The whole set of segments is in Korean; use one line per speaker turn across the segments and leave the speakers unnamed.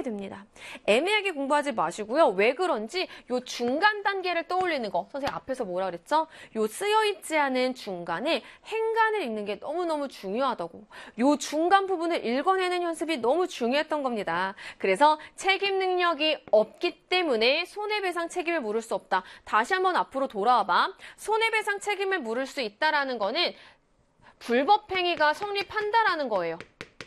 됩니다. 애매하게 공부하지 마시고요. 왜 그런지 요 중간 단계를 떠올리는 거. 선생님 앞에서 뭐라 그랬죠? 요 쓰여있지 않은 중간에 행간을 읽는 게 너무너무 중요하다고. 요 중간 부분을 읽어내는 연습이 너무 중요했던 겁니다. 그래서 책임 능력이 없기 때문에 손해배상 책임을 물을 수 없다. 다시 한번 앞으로 돌아와봐. 손해배상 책임을 물을 수 있다라는 거는 불법행위가 성립한다라는 거예요.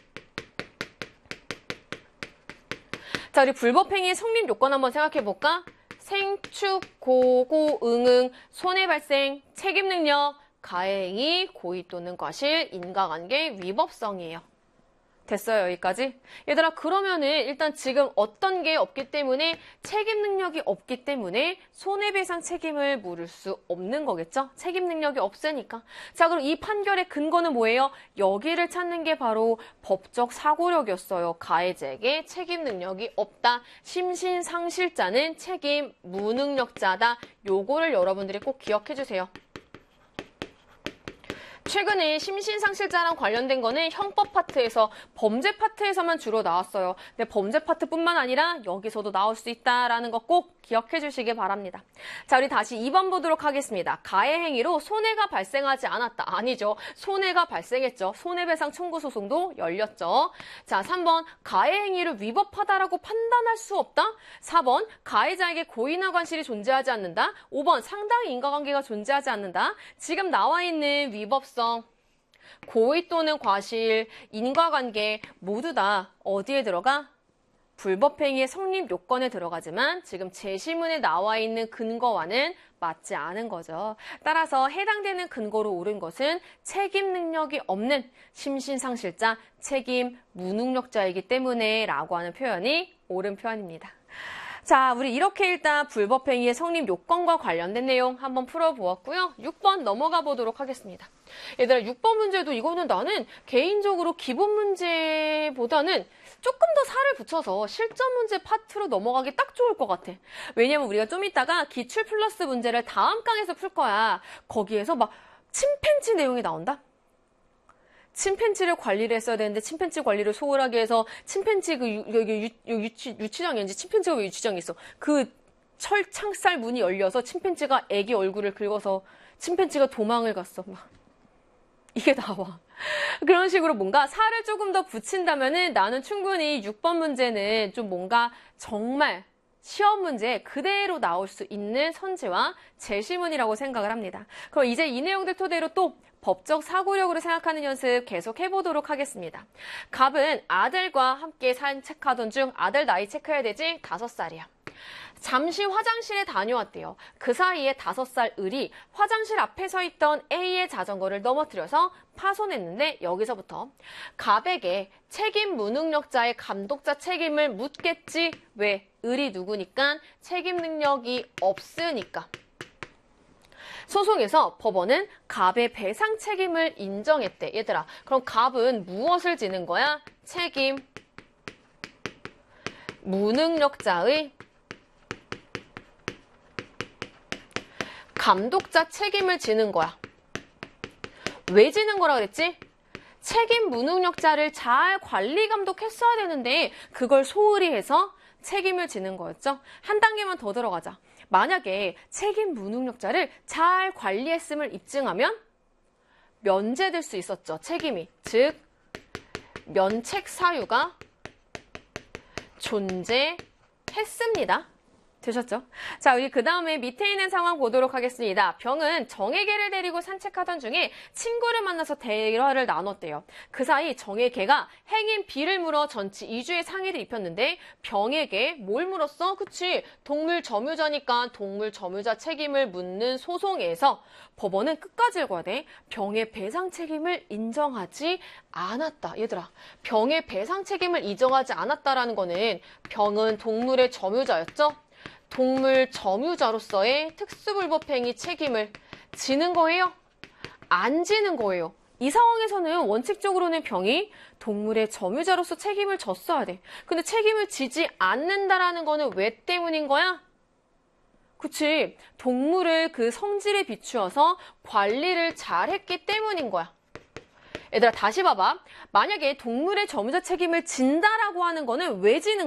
자, 우리 불법행위 성립 요건 한번 생각해볼까? 생축, 고고, 응응, 손해발생, 책임능력, 가해행위, 고의 또는 과실, 인과관계, 위법성이에요. 됐어요, 여기까지? 얘들아, 그러면은 일단 지금 어떤 게 없기 때문에 책임 능력이 없기 때문에 손해배상 책임을 물을 수 없는 거겠죠? 책임 능력이 없으니까. 자, 그럼 이 판결의 근거는 뭐예요? 여기를 찾는 게 바로 법적 사고력이었어요. 가해자에게 책임 능력이 없다. 심신상실자는 책임 무능력자다. 요거를 여러분들이 꼭 기억해 주세요. 최근에 심신상실자랑 관련된 거는 형법 파트에서 범죄 파트에서만 주로 나왔어요. 근데 범죄 파트뿐만 아니라 여기서도 나올 수 있다라는 거 꼭 기억해 주시기 바랍니다. 자, 우리 다시 2번 보도록 하겠습니다. 가해 행위로 손해가 발생하지 않았다. 아니죠. 손해가 발생했죠. 손해배상 청구 소송도 열렸죠. 자, 3번 가해 행위를 위법하다라고 판단할 수 없다. 4번 가해자에게 고의나 관실이 존재하지 않는다. 5번 상당히 인과관계가 존재하지 않는다. 지금 나와 있는 위법성, 고의 또는 과실, 인과관계 모두 다 어디에 들어가? 불법행위의 성립 요건에 들어가지만 지금 제시문에 나와 있는 근거와는 맞지 않은 거죠. 따라서 해당되는 근거로 옳은 것은 책임 능력이 없는 심신상실자, 책임 무능력자이기 때문에 라고 하는 표현이 옳은 표현입니다. 자, 우리 이렇게 일단 불법행위의 성립 요건과 관련된 내용 한번 풀어보았고요. 6번 넘어가 보도록 하겠습니다. 얘들아, 6번 문제도 이거는 나는 개인적으로 기본 문제보다는 조금 더 살을 붙여서 실전 문제 파트로 넘어가기 딱 좋을 것 같아. 왜냐면 우리가 좀 이따가 기출 플러스 문제를 다음 강에서 풀 거야. 거기에서 막 침팬지 내용이 나온다? 침팬지를 관리를 했어야 되는데 침팬지 관리를 소홀하게 해서 침팬지 유치장인지 침팬지가 왜 유치장에 있어? 그 철창살 문이 열려서 침팬지가 애기 얼굴을 긁어서 침팬지가 도망을 갔어. 막. 이게 나와. 그런 식으로 뭔가 살을 조금 더 붙인다면은 나는 충분히 6번 문제는 좀 뭔가 정말 시험 문제 그대로 나올 수 있는 선지와 제시문이라고 생각을 합니다. 그럼 이제 이 내용들 토대로 또 법적 사고력으로 생각하는 연습 계속 해보도록 하겠습니다. 갑은 아들과 함께 산책하던 중 아들 나이 체크해야 되지? 5살이야. 잠시 화장실에 다녀왔대요. 그 사이에 5살 을이 화장실 앞에 서 있던 A의 자전거를 넘어뜨려서 파손했는데 여기서부터 갑에게 책임 무능력자의 감독자 책임을 묻겠지. 왜? 을이 누구니까? 책임 능력이 없으니까. 소송에서 법원은 갑의 배상 책임을 인정했대. 얘들아, 그럼 갑은 무엇을 지는 거야? 책임 무능력자의 감독자 책임을 지는 거야. 왜 지는 거라 그랬지? 책임 무능력자를 잘 관리 감독했어야 되는데 그걸 소홀히 해서 책임을 지는 거였죠. 한 단계만 더 들어가자. 만약에 책임 무능력자를 잘 관리했음을 입증하면 면제될 수 있었죠. 책임이. 즉 면책 사유가 존재했습니다. 되셨죠? 자, 우리 그 다음에 밑에 있는 상황 보도록 하겠습니다. 병은 정혜개를 데리고 산책하던 중에 친구를 만나서 대화를 나눴대요. 그 사이 정혜개가 행인 B를 물어 전치 2주의 상해를 입혔는데 병에게 뭘 물었어? 그치? 동물 점유자니까 동물 점유자 책임을 묻는 소송에서 법원은 끝까지 읽어야 돼. 병의 배상 책임을 인정하지 않았다. 얘들아, 병의 배상 책임을 인정하지 않았다라는 거는 병은 동물의 점유자였죠? 동물 점유자로서의 특수불법행위 책임을 지는 거예요? 안 지는 거예요. 이 상황에서는 원칙적으로는 병이 동물의 점유자로서 책임을 졌어야 돼. 근데 책임을 지지 않는다라는 거는 왜 때문인 거야? 그치? 동물을 그 성질에 비추어서 관리를 잘했기 때문인 거야. 얘들아, 다시 봐봐. 만약에 동물의 점유자 책임을 진다라고 하는 거는 왜 지는